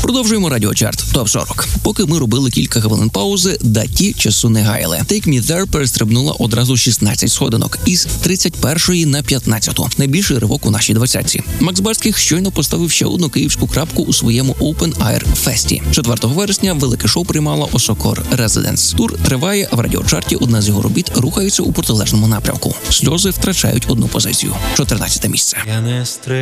Продовжуємо радіочарт ТОП-40. Поки ми робили кілька хвилин паузи, даті часу не гаяли. Take Me There перестрибнула одразу 16 сходинок із 31-ї на 15-ту. Найбільший ривок у нашій двадцятці. Макс Барських щойно поставив ще одну київську крапку у своєму Open Air Фесті. 4 вересня велике шоу приймало Осокор Residence. Тур триває, а в радіочарті одна з його робіт рухається у протилежному напрямку. Сльози втрачають одну позицію. 14 місце.